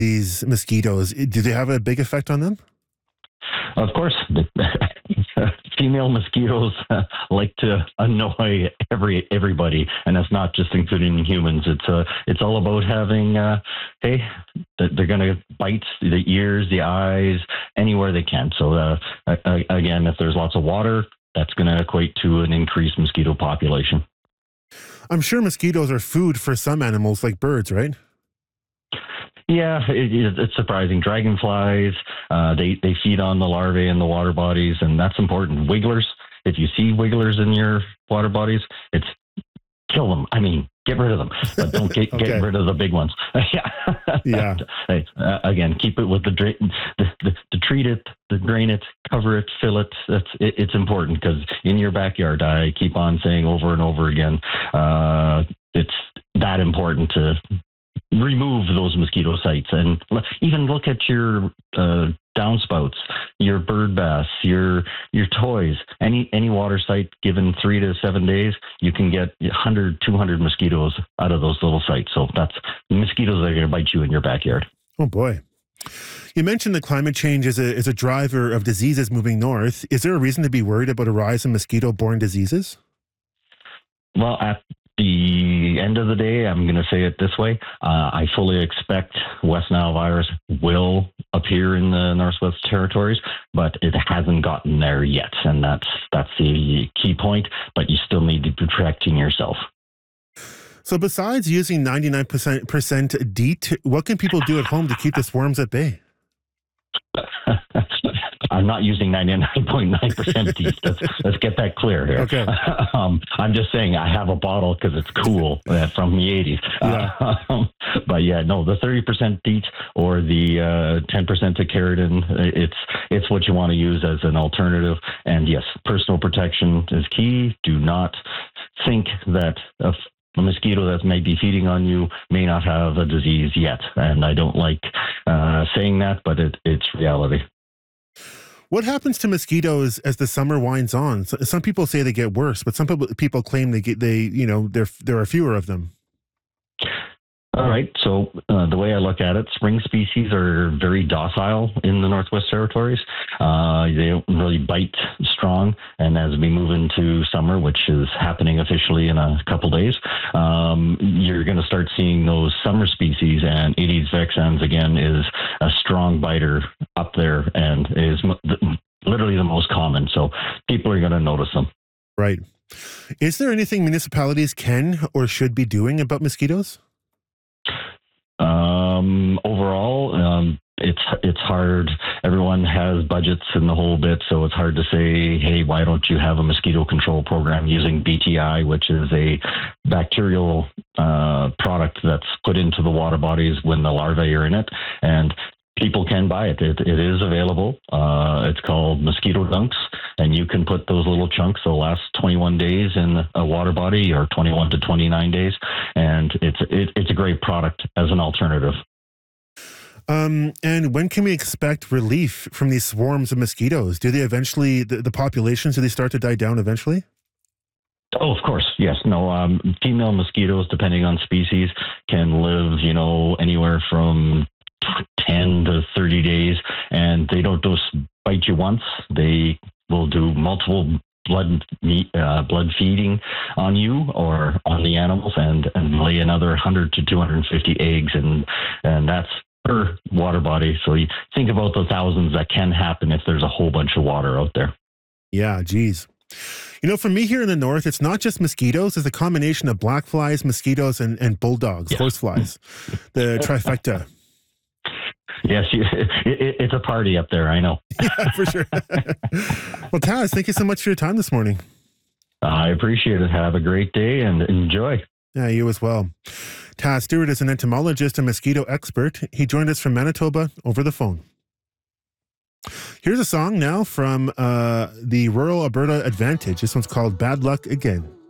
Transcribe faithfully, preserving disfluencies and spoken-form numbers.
these mosquitoes, do they have a big effect on them? Of course, female mosquitoes uh, like to annoy every everybody, and that's not just including humans. It's uh, it's all about having. Uh, hey, they're going to bite the ears, the eyes, anywhere they can. So uh, again, if there's lots of water, that's going to equate to an increased mosquito population. I'm sure mosquitoes are food for some animals, like birds, right? Yeah, it, it's surprising. Dragonflies, uh, they, they feed on the larvae in the water bodies, and that's important. Wigglers, if you see wigglers in your water bodies, it's kill them. I mean, get rid of them, but don't get, okay. get rid of the big ones. yeah. yeah. Hey, uh, again, keep it with the, dra- the, the, the treat it, the drain it, cover it, fill it. That's it, it's important because in your backyard, I keep on saying over and over again, uh, it's that important to remove those mosquito sites, and even look at your uh, downspouts, your bird baths, your your toys, any any water site. Given three to seven days, you can get one hundred, two hundred mosquitoes out of those little sites. So that's mosquitoes that are going to bite you in your backyard. Oh boy. You mentioned that climate change is a is a driver of diseases moving north. Is there a reason to be worried about a rise in mosquito-borne diseases? Well, at the end of the day, I'm going to say it this way. Uh, I fully expect West Nile virus will appear in the Northwest Territories, but it hasn't gotten there yet. And that's that's the key point, but you still need to be protecting yourself. So besides using ninety-nine percent DEET, what can people do at home to keep the swarms at bay? I'm not using ninety-nine point nine percent DEET. Let's, let's get that clear here. Okay. Um, I'm just saying I have a bottle because it's cool uh, from the eighties. Yeah. Uh, um, but yeah, no, the thirty percent DEET or the uh, ten percent of keratin, it's it's what you want to use as an alternative. And yes, personal protection is key. Do not think that a A mosquito that may be feeding on you may not have a disease yet. And I don't like uh, saying that, but it, it's reality. What happens to mosquitoes as the summer winds on? So, some people say they get worse, but some people, people claim they get, they, you know, there, there are fewer of them. All right. So uh, the way I look at it, spring species are very docile in the Northwest Territories. Uh, they don't really bite strong. And as we move into summer, which is happening officially in a couple days, um, you're going to start seeing those summer species. And Aedes vexans, again, is a strong biter up there and is m- literally the most common. So people are going to notice them. Right. Is there anything municipalities can or should be doing about mosquitoes? Um, overall, um, it's it's hard. Everyone has budgets and the whole bit, so it's hard to say, hey, why don't you have a mosquito control program using B T I, which is a bacterial uh, product that's put into the water bodies when the larvae are in it, and people can buy it. It, it is available. Uh, it's called Mosquito Dunks, and you can put those little chunks. They'll last twenty-one days in a water body, or twenty-one to twenty-nine days, and it's it, it's a great product as an alternative. Um, and when can we expect relief from these swarms of mosquitoes? Do they eventually, the, the populations, do they start to die down eventually? Oh, of course. Yes. No, um, female mosquitoes, depending on species, can live, you know, anywhere from ten to thirty days, and they don't just bite you once. They will do multiple blood uh, blood feeding on you or on the animals, and, and lay another one hundred to two hundred fifty eggs, and and that's per water body. So you think about the thousands that can happen if there's a whole bunch of water out there. Yeah, geez. You know, for me here in the north, it's not just mosquitoes. It's a combination of black flies, mosquitoes, and, and bulldogs, yeah. Horseflies, the trifecta. Yes, you, it, it's a party up there, I know. Yeah, for sure. Well, Taz, thank you so much for your time this morning. I appreciate it. Have a great day and enjoy. Yeah, you as well. Taz Stewart is an entomologist and mosquito expert. He joined us from Manitoba over the phone. Here's a song now from uh, the Rural Alberta Advantage. This one's called Bad Luck Again.